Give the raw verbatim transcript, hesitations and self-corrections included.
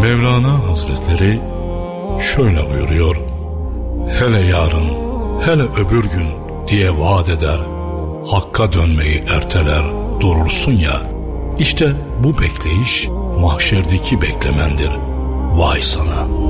Mevlana Hazretleri şöyle buyuruyor: hele yarın, hele öbür gün diye vaat eder, Hakka dönmeyi erteler durursun ya, işte bu bekleyiş mahşerdeki beklemendir. Vay sana!